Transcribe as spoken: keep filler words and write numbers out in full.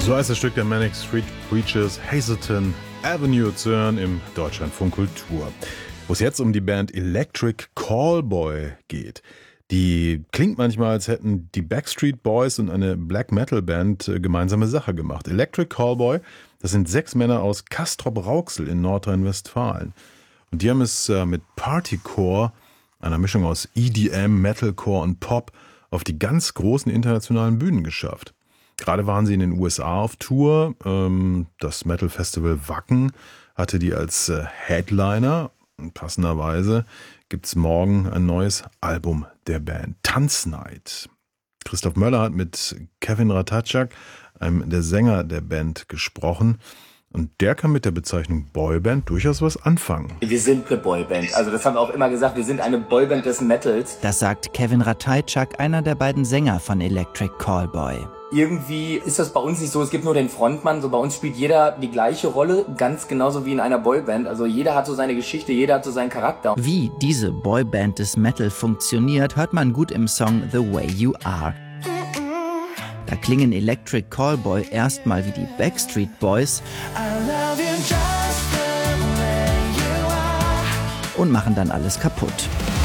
So heißt das Stück der Manic Street Preachers, Hazelton Avenue zu hören im Deutschlandfunk Kultur. Wo es jetzt um die Band Electric Callboy geht. Die klingt manchmal, als hätten die Backstreet Boys und eine Black Metal Band gemeinsame Sache gemacht. Electric Callboy, das sind sechs Männer aus Castrop-Rauxel in Nordrhein-Westfalen. Und die haben es mit Partycore, einer Mischung aus E D M, Metalcore und Pop, auf die ganz großen internationalen Bühnen geschafft. Gerade waren sie in den U S A auf Tour. Das Metal Festival Wacken hatte die als Headliner. Und passenderweise gibt es morgen ein neues Album der Band, Tanznight. Christoph Möller hat mit Kevin Ratajczak, einem der Sänger der Band, gesprochen. Und der kann mit der Bezeichnung Boyband durchaus was anfangen. Wir sind eine Boyband. Also das haben wir auch immer gesagt, wir sind eine Boyband des Metals. Das sagt Kevin Ratajczak, einer der beiden Sänger von Electric Callboy. Irgendwie ist das bei uns nicht so, es gibt nur den Frontmann, so bei uns spielt jeder die gleiche Rolle, ganz genauso wie in einer Boyband. Also jeder hat so seine Geschichte, jeder hat so seinen Charakter. Wie diese Boyband des Metal funktioniert, hört man gut im Song The Way You Are. Da klingen Electric Callboy erstmal wie die Backstreet Boys und machen dann alles kaputt.